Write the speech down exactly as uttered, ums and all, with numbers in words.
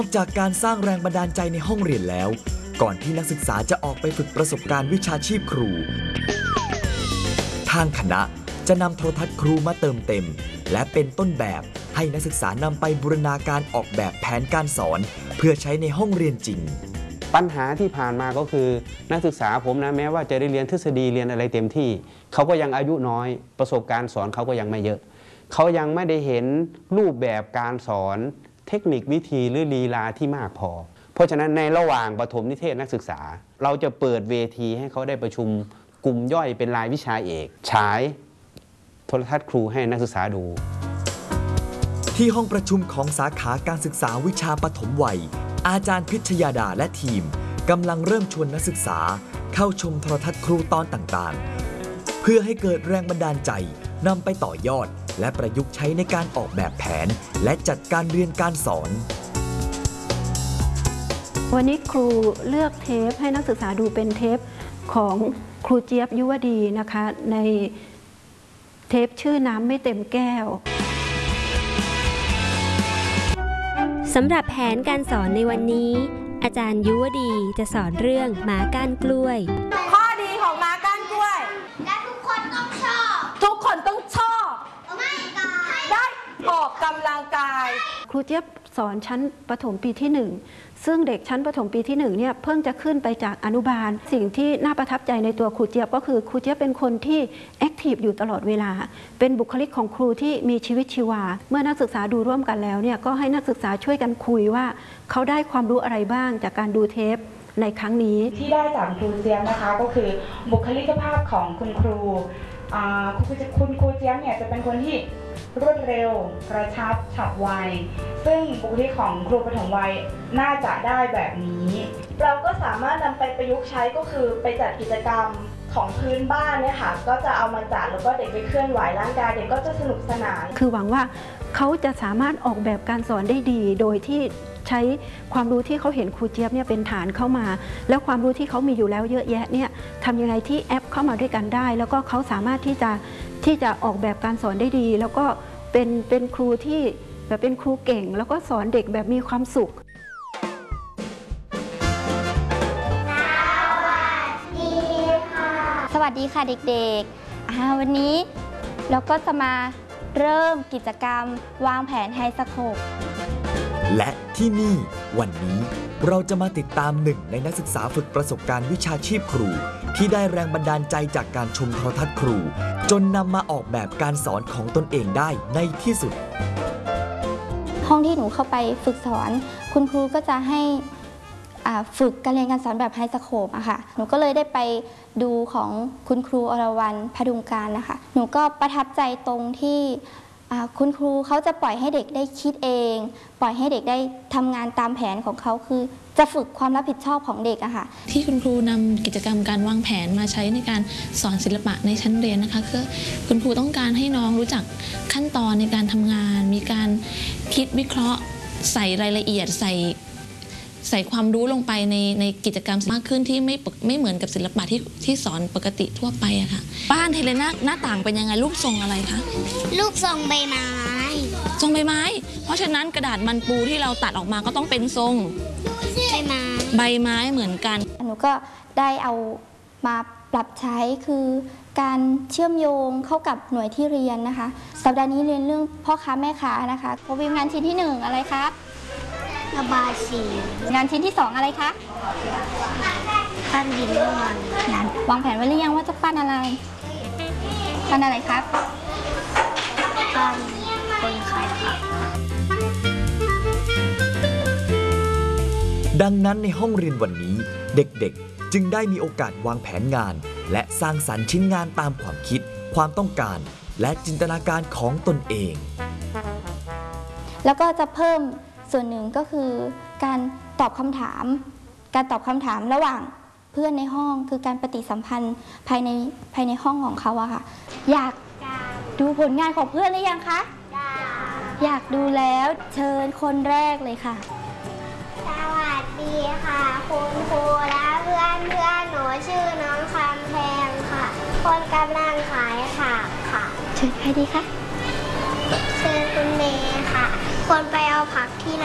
นอกจากการสร้างแรงบันดาลใจในห้องเรียนแล้วก่อนที่นักศึกษาจะออกไปฝึกประสบการณ์วิชาชีพครูทางคณะจะนำโทรทัศน์ครูมาเติมเต็มและเป็นต้นแบบให้นักศึกษานำไปบูรณาการออกแบบแผนการสอนเพื่อใช้ในห้องเรียนจริงปัญหาที่ผ่านมาก็คือนักศึกษาผมนะแม้ว่าจะได้เรียนทฤษฎีเรียนอะไรเต็มที่เขาก็ยังอายุน้อยประสบการณ์สอนเขาก็ยังไม่เยอะเขายังไม่ได้เห็นรูปแบบการสอนเทคนิควิธีหรือลีลาที่มากพอเพราะฉะนั้นในระหว่างประถมนิเทศนักศึกษาเราจะเปิดเวทีให้เขาได้ประชุมกลุ่มย่อยเป็นรายวิชาเอกฉายโทรทัศน์ครูให้นักศึกษาดูที่ห้องประชุมของสาขาการศึกษาวิชาปฐมวัยอาจารย์พิชยาดาและทีมกำลังเริ่มชวนนักศึกษาเข้าชมโทรทัศน์ครูตอนต่างๆเพื่อให้เกิดแรงบันดาลใจนำไปต่อยอดและประยุกต์ใช้ในการออกแบบแผนและจัดการเรียนการสอนวันนี้ครูเลือกเทปให้นักศึกษาดูเป็นเทปของครูเจี๊ยบยุวดีนะคะในเทปชื่อน้ำไม่เต็มแก้วสำหรับแผนการสอนในวันนี้อาจารย์ยุวดีจะสอนเรื่องหมาก้านกล้วยข้อดีของหมาก้านกล้วยและทุกคนต้องชอบทุกคนต้องชอบไม่กายได้ออกกำลังกายครูเจี๊ยบสอนชั้นประถมปีที่หนึ่งซึ่งเด็กชั้นประถมปีที่หนึ่งเนี่ยเพิ่งจะขึ้นไปจากอนุบาลสิ่งที่น่าประทับใจในตัวครูเจี๊ยบก็คือครูเจี๊ยบเป็นคนที่แอคทีฟอยู่ตลอดเวลาเป็นบุคลิกของครูที่มีชีวิตชีวาเมื่อนักศึกษาดูร่วมกันแล้วเนี่ยก็ให้นักศึกษาช่วยกันคุยว่าเขาได้ความรู้อะไรบ้างจากการดูเทปในครั้งนี้ที่ได้จากครูเจี๊ยบนะคะก็คือบุคลิกภาพของคุณครูคุณครูเจี๊ยบเนี่ยจะเป็นคนที่รวดเร็วกระชับฉับไวซึ่งบุคลิกของครูปฐมวัยน่าจะได้แบบนี้เราก็สามารถนำไปประยุกต์ใช้ก็คือไปจัดกิจกรรมของพื้นบ้านเนี่ยค่ะก็จะเอามาจัดแล้วก็เด็กไปเคลื่อนไหวร่างกายเด็กก็จะสนุกสนานคือหวังว่าเขาจะสามารถออกแบบการสอนได้ดีโดยที่ใช้ความรู้ที่เขาเห็นครูเจี๊ยบเนี่ยเป็นฐานเข้ามาแล้วความรู้ที่เขามีอยู่แล้วเยอะแยะเนี่ยทำยังไงที่แอปเข้ามาด้วยกันได้แล้วก็เขาสามารถที่จะที่จะออกแบบการสอนได้ดีแล้วก็เป็นเป็นครูที่แบบเป็นครูเก่งแล้วก็สอนเด็กแบบมีความสุขสวัสดีค่ะเด็กๆวันนี้เราก็จะมาเริ่มกิจกรรมวางแผนไฮสโคปและที่นี่วันนี้เราจะมาติดตามหนึ่งในนักศึกษาฝึกประสบการณ์วิชาชีพครูที่ได้แรงบันดาลใจจากการชมโทรทัศน์ครูจนนำมาออกแบบการสอนของตนเองได้ในที่สุดห้องที่หนูเข้าไปฝึกสอนคุณครูก็จะให้ฝึกการเรียนการสอนแบบไฮสโคปอะค่ะหนูก็เลยได้ไปดูของคุณครูอรวรรณพดุงการนะคะหนูก็ประทับใจตรงที่คุณครูเขาจะปล่อยให้เด็กได้คิดเองปล่อยให้เด็กได้ทำงานตามแผนของเขาคือจะฝึกความรับผิดชอบของเด็กอะค่ะที่คุณครูนำกิจกรรมการวางแผนมาใช้ในการสอนศิลปะในชั้นเรียนนะคะคือคุณครูต้องการให้น้องรู้จักขั้นตอนในการทำงานมีการคิดวิเคราะห์ใส่รายละเอียดใส่ใส่ความรู้ลงไปในในกิจกรรมมากขึ้นที่ไม่ไม่เหมือนกับศิลปะที่ที่สอนปกติทั่วไปอะค่ะบ้านเทเลน่าหน้าต่างเป็นยังไงรูปทรงอะไรคะรูปทรงใบไม้ทรงใบไม้เพราะฉะนั้นกระดาษมันปูที่เราตัดออกมาก็ต้องเป็นทรงใบไม้ใบไม้เหมือนกันหนูก็ได้เอามาปรับใช้คือการเชื่อมโยงเข้ากับหน่วยที่เรียนนะคะสัปดาห์นี้เรียนเรื่องพ่อค้าแม่ค้านะคะพอวิมงานชิ้นที่หนึ่งอะไรครับระบายสีงานชิ้นที่สองอะไรคะปั้นดินน้ำมันงานวางแผนไว้หรือยังว่าจะปั้นอะไรปั้นอะไรครับปั้นคนไข่ครับดังนั้นในห้องเรียนวันนี้เด็กๆจึงได้มีโอกาสวางแผนงานและสร้างสรรค์ชิ้นงานตามความคิดความต้องการและจินตนาการของตนเองแล้วก็จะเพิ่มส่วนหนึ่งก็คือการตอบคำถามการตอบคำถามระหว่างเพื่อนในห้องคือการปฏิสัมพันธ์ภายในภายในห้องของเขาอะค่ะอยากดูผลงานของเพื่อนหรือยังคะอยากดูแล้วเชิญคนแรกเลยค่ะสวัสดีค่ะคุณครูและเพื่อนเพื่อนหนูชื่อน้องคำแพงค่ะคนกำลังขายผักค่ะเชิญใครดีคะเชิญคุณเมย์ค่ะคนไปเอาผักที่